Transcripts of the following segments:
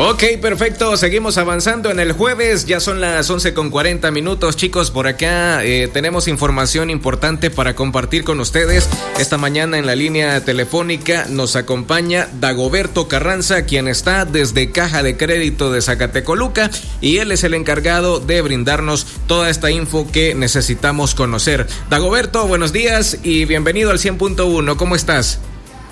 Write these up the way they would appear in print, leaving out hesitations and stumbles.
Ok, perfecto, seguimos avanzando en el jueves, ya son las 11:40, chicos, por acá tenemos información importante para compartir con ustedes. Esta mañana en la línea telefónica nos acompaña Dagoberto Carranza, quien está desde Caja de Crédito de Zacatecoluca, y él es el encargado de brindarnos toda esta info que necesitamos conocer. Dagoberto, buenos días y bienvenido al 100.1, ¿cómo estás?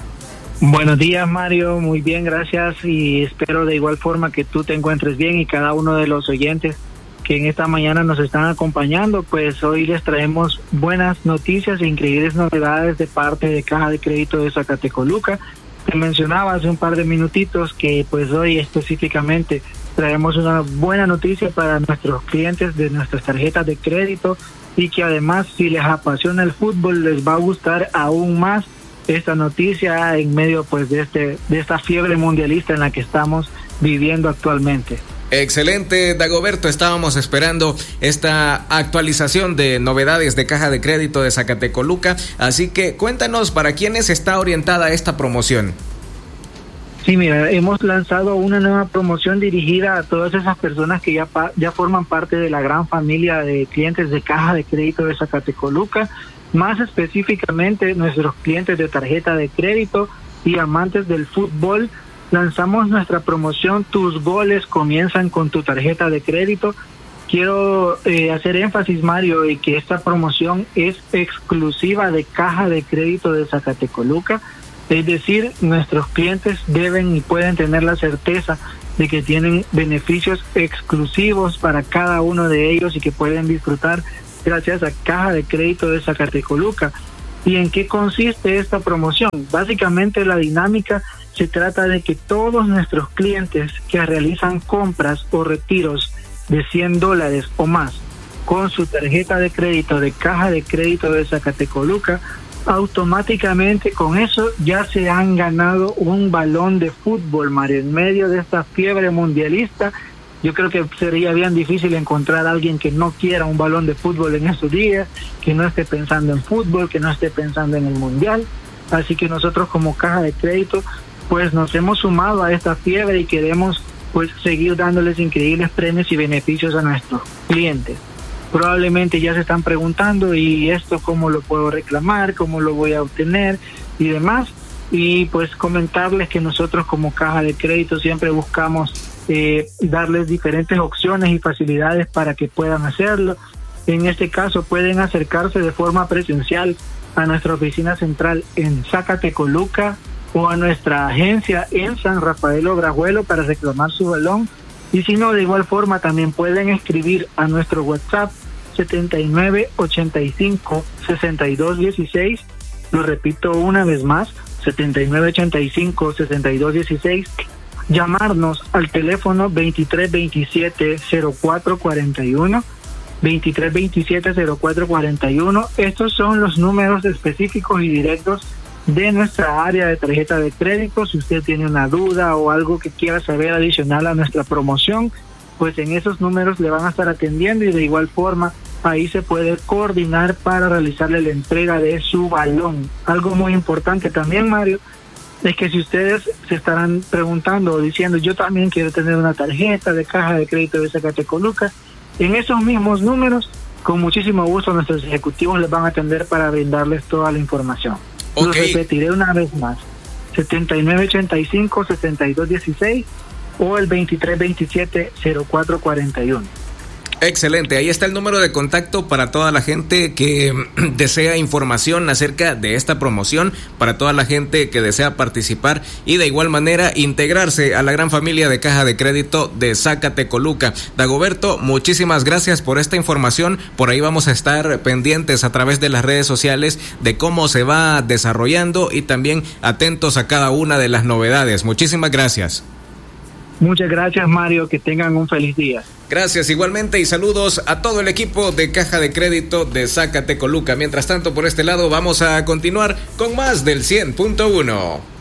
Buenos días, Mario, muy bien, gracias, y espero de igual forma que tú te encuentres bien y cada uno de los oyentes que en esta mañana nos están acompañando. Pues hoy les traemos buenas noticias e increíbles novedades de parte de Caja de Crédito de Zacatecoluca. Te mencionaba hace un par de minutitos que pues hoy específicamente traemos una buena noticia para nuestros clientes de nuestras tarjetas de crédito, y que además, si les apasiona el fútbol, les va a gustar aún más esta noticia en medio pues de esta fiebre mundialista en la que estamos viviendo actualmente. Excelente, Dagoberto, estábamos esperando esta actualización de novedades de Caja de Crédito de Zacatecoluca, así que cuéntanos para quiénes está orientada esta promoción. Sí, mira, hemos lanzado una nueva promoción dirigida a todas esas personas que ya forman parte de la gran familia de clientes de Caja de Crédito de Zacatecoluca. Más específicamente, nuestros clientes de tarjeta de crédito y amantes del fútbol. Lanzamos nuestra promoción Tus goles comienzan con tu tarjeta de crédito. Quiero hacer énfasis, Mario, en que esta promoción es exclusiva de Caja de Crédito de Zacatecoluca. Es decir, nuestros clientes deben y pueden tener la certeza de que tienen beneficios exclusivos para cada uno de ellos y que pueden disfrutar gracias a Caja de Crédito de Zacatecoluca. ¿Y en qué consiste esta promoción? Básicamente la dinámica se trata de que todos nuestros clientes que realizan compras o retiros de $100 o más con su tarjeta de crédito de Caja de Crédito de Zacatecoluca, automáticamente con eso ya se han ganado un balón de fútbol, Mario. En medio de esta fiebre mundialista, yo creo que sería bien difícil encontrar a alguien que no quiera un balón de fútbol en estos días, que no esté pensando en fútbol, que no esté pensando en el mundial. Así que nosotros como Caja de Crédito pues nos hemos sumado a esta fiebre y queremos pues seguir dándoles increíbles premios y beneficios a nuestros clientes. Probablemente ya se están preguntando, ¿y esto cómo lo puedo reclamar? ¿Cómo lo voy a obtener? Y demás. Y pues comentarles que nosotros como Caja de Crédito siempre buscamos darles diferentes opciones y facilidades para que puedan hacerlo. En este caso pueden acercarse de forma presencial a nuestra oficina central en Zacatecoluca o a nuestra agencia en San Rafael Obrajuelo para reclamar su balón. Y si no, de igual forma también pueden escribir a nuestro WhatsApp 7985-6216. Lo repito una vez más, 7985-6216. Llamarnos al teléfono 2327-0441. 2327-0441. Estos son los números específicos y directos de nuestra área de tarjeta de crédito. Si usted tiene una duda o algo que quiera saber adicional a nuestra promoción, pues en esos números le van a estar atendiendo, y de igual forma ahí se puede coordinar para realizarle la entrega de su balón. Algo muy importante también, Mario, es que si ustedes se estarán preguntando o diciendo, yo también quiero tener una tarjeta de Caja de Crédito de Zacatecoluca, en esos mismos números, con muchísimo gusto nuestros ejecutivos les van a atender para brindarles toda la información. Okay. Lo repetiré una vez más, 7985-6216 o el 2327-0441. Excelente, ahí está el número de contacto para toda la gente que desea información acerca de esta promoción, para toda la gente que desea participar y de igual manera integrarse a la gran familia de Caja de Crédito de Zacatecoluca. Dagoberto, muchísimas gracias por esta información. Por ahí vamos a estar pendientes a través de las redes sociales de cómo se va desarrollando y también atentos a cada una de las novedades. Muchísimas gracias. Muchas gracias, Mario, que tengan un feliz día. Gracias igualmente y saludos a todo el equipo de Caja de Crédito de Zacatecoluca. Mientras tanto, por este lado vamos a continuar con más del 100.1.